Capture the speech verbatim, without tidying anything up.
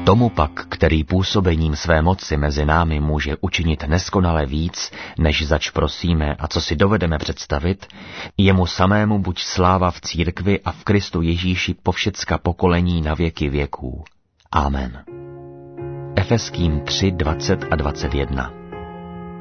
Tomu pak, který působením své moci mezi námi může učinit neskonale víc, než zač prosíme a co si dovedeme představit, jemu samému buď sláva v církvi a v Kristu Ježíši po všecka pokolení na věky věků. Amen. Efeským tři, dvacet a dvacet jedna.